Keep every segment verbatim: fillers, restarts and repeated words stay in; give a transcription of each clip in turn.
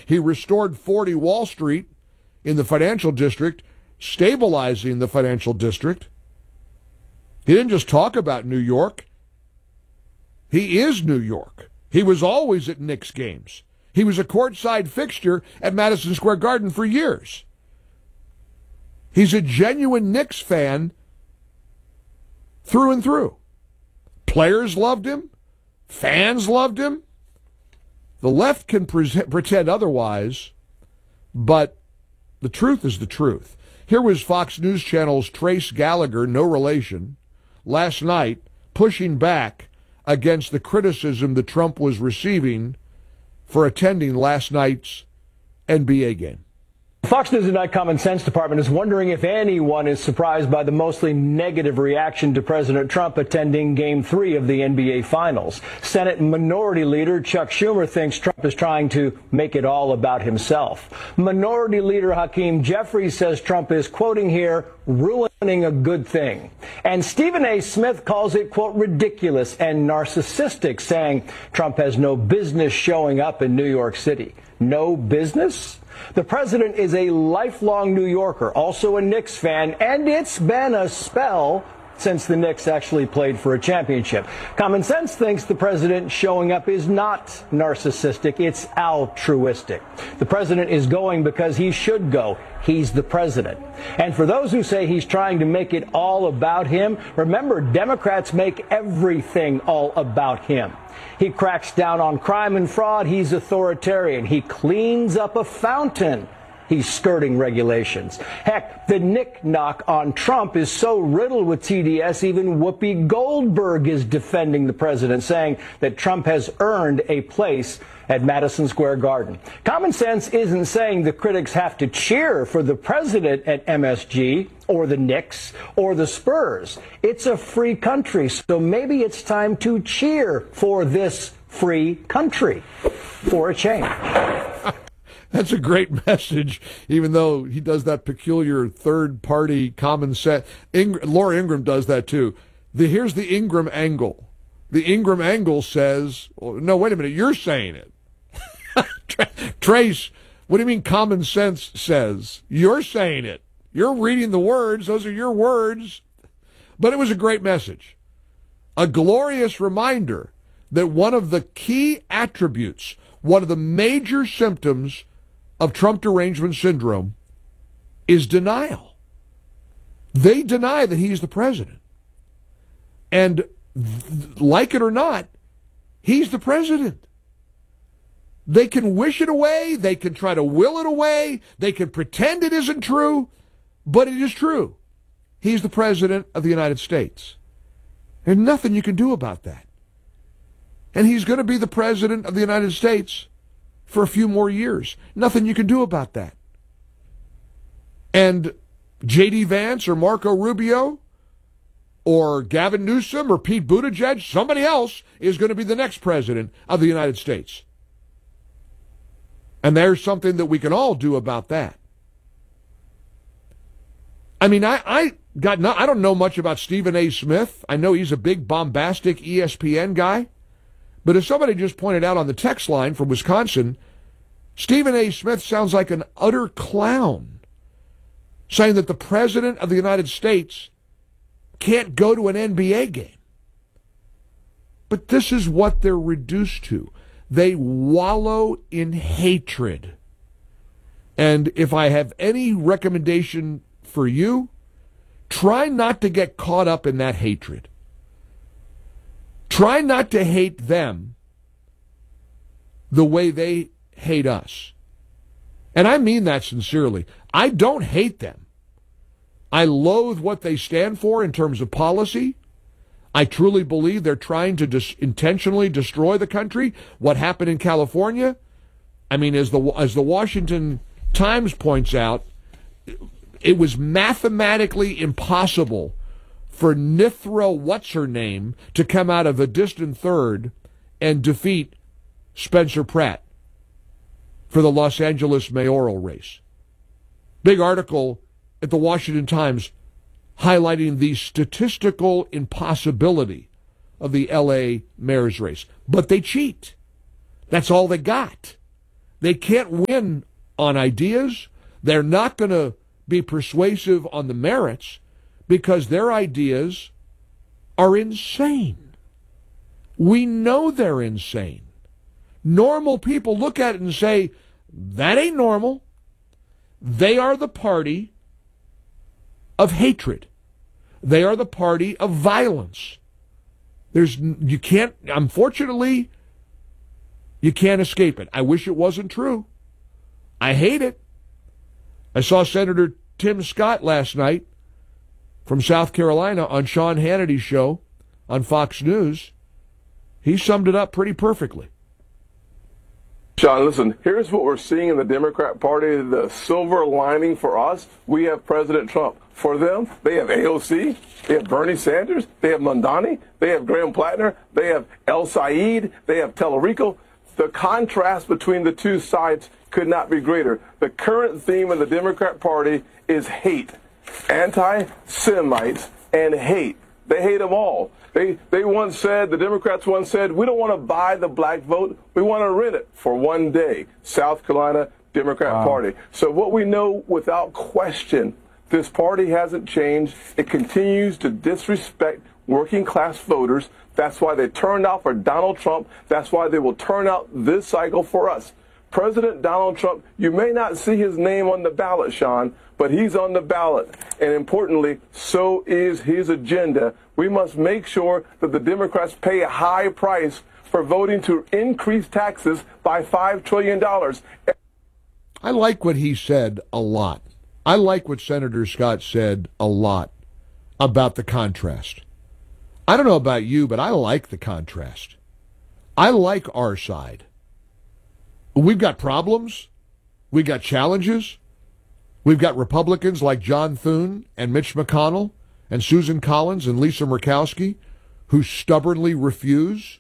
He restored forty Wall Street in the financial district, stabilizing the financial district. He didn't just talk about New York. He is New York. He was always at Knicks games. He was a courtside fixture at Madison Square Garden for years. He's a genuine Knicks fan through and through. Players loved him. Fans loved him. The left can pre- pretend otherwise, but the truth is the truth. Here was Fox News Channel's Trace Gallagher, no relation, last night pushing back against the criticism that Trump was receiving for attending last night's N B A game. Fox News Tonight Common Sense Department is wondering if anyone is surprised by the mostly negative reaction to President Trump attending Game three of the N B A Finals. Senate Minority Leader Chuck Schumer thinks Trump is trying to make it all about himself. Minority Leader Hakeem Jeffries says Trump is, quoting here, ruining a good thing. And Stephen A. Smith calls it, quote, ridiculous and narcissistic, saying Trump has no business showing up in New York City. No business? The president is a lifelong New Yorker, also a Knicks fan, and it's been a spell since the Knicks actually played for a championship. Common Sense thinks the president showing up is not narcissistic, it's altruistic. The president is going because he should go. He's the president. And for those who say he's trying to make it all about him, remember, Democrats make everything all about him. He cracks down on crime and fraud. He's authoritarian. He cleans up a fountain. He's skirting regulations. Heck, the knick-knock on Trump is so riddled with T D S, even Whoopi Goldberg is defending the president, saying that Trump has earned a place at Madison Square Garden. Common Sense isn't saying the critics have to cheer for the president at M S G or the Knicks or the Spurs. It's a free country, so maybe it's time to cheer for this free country for a change. That's a great message, even though he does that peculiar third-party common sense. Ing- Laura Ingraham does that, too. The, here's the Ingraham angle. The Ingraham angle says, oh, no, wait a minute, you're saying it. Trace, what do you mean common sense says? You're saying it. You're reading the words. Those are your words. But it was a great message. A glorious reminder that one of the key attributes, one of the major symptoms of Trump derangement syndrome is denial. They deny that he's the president. And th- like it or not, he's the president. They can wish it away. They can try to will it away. They can pretend it isn't true, but it is true. He's the president of the United States. There's nothing you can do about that. And he's going to be the president of the United States for a few more years. Nothing you can do about that. And J D Vance or Marco Rubio or Gavin Newsom or Pete Buttigieg, somebody else is going to be the next president of the United States. And there's something that we can all do about that. I mean, I, I got no, I don't know much about Stephen A. Smith. I know he's a big bombastic E S P N guy. But as somebody just pointed out on the text line from Wisconsin, Stephen A. Smith sounds like an utter clown, saying that the president of the United States can't go to an N B A game. But this is what they're reduced to. They wallow in hatred. And if I have any recommendation for you, try not to get caught up in that hatred. Try not to hate them the way they hate us. And I mean that sincerely. I don't hate them. I loathe what they stand for in terms of policy. I truly believe they're trying to dis- intentionally destroy the country. What happened in California, I mean, as the as the Washington Times points out, it was mathematically impossible for Nithra What's-Her-Name to come out of a distant third and defeat Spencer Pratt for the Los Angeles mayoral race. Big article at the Washington Times highlighting the statistical impossibility of the L A mayor's race. But they cheat. That's all they got. They can't win on ideas. They're not going to be persuasive on the merits because their ideas are insane. We know they're insane. Normal people look at it and say, that ain't normal. They are the party of hatred. They are the party of violence. There's, you can't, unfortunately, you can't escape it. I wish it wasn't true. I hate it. I saw Senator Tim Scott last night from South Carolina on Sean Hannity's show on Fox News. He summed it up pretty perfectly. Sean, listen, here's what we're seeing in the Democrat Party. The silver lining for us, we have President Trump. For them, they have A O C, they have Bernie Sanders, they have Mondani, they have Graham Plattner, they have El Said, they have Tellerico. The contrast between the two sides could not be greater. The current theme in the Democrat Party is hate, anti-Semites, and hate. They hate them all. They they once said, the Democrats once said, we don't want to buy the black vote, we want to rent it for one day. South Carolina Democrat wow. Party. So what we know without question, this party hasn't changed. It continues to disrespect working class voters. That's why they turned out for Donald Trump. That's why they will turn out this cycle for us. President Donald Trump, you may not see his name on the ballot, Sean, but he's on the ballot. And importantly, so is his agenda. We must make sure that the Democrats pay a high price for voting to increase taxes by five trillion dollars. I like what he said a lot. I like what Senator Scott said a lot about the contrast. I don't know about you, but I like the contrast. I like our side. We've got problems. We've got challenges. We've got Republicans like John Thune and Mitch McConnell and Susan Collins and Lisa Murkowski who stubbornly refuse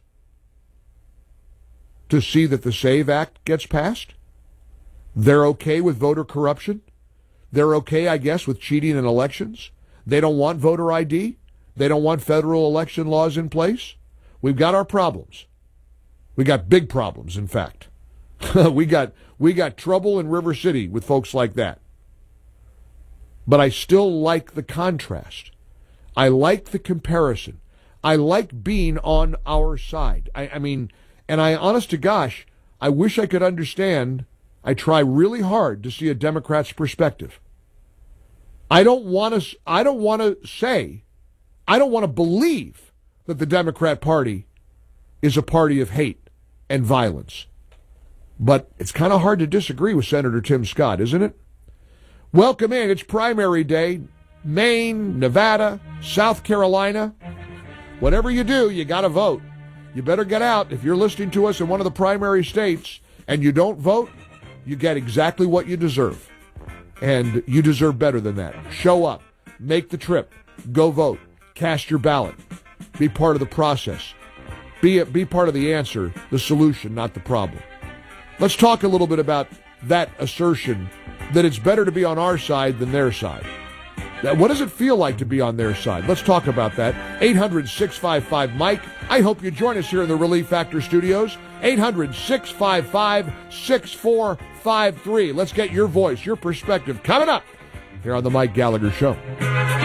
to see that the SAVE Act gets passed. They're okay with voter corruption. They're okay, I guess, with cheating in elections. They don't want voter I D. They don't want federal election laws in place. We've got our problems. We got big problems, in fact. we got we got trouble in River City with folks like that. But I still like the contrast. I like the comparison. I like being on our side. I, I mean, and I, honest to gosh, I wish I could understand. I try really hard to see a Democrat's perspective. I don't want to. I don't want to say. I don't want to believe that the Democrat Party is a party of hate and violence. But it's kind of hard to disagree with Senator Tim Scott, isn't it? Welcome in. It's primary day. Maine, Nevada, South Carolina. Whatever you do, you got to vote. You better get out. If you're listening to us in one of the primary states and you don't vote, you get exactly what you deserve. And you deserve better than that. Show up. Make the trip. Go vote. Cast your ballot. Be part of the process. Be, a, be part of the answer, the solution, not the problem. Let's talk a little bit about that assertion that it's better to be on our side than their side. That, what does it feel like to be on their side? Let's talk about that. eight hundred, six five five, Mike. I hope you join us here in the Relief Factor studios. eight hundred, six five five, six four five three. Let's get your voice, your perspective coming up here on the Mike Gallagher Show.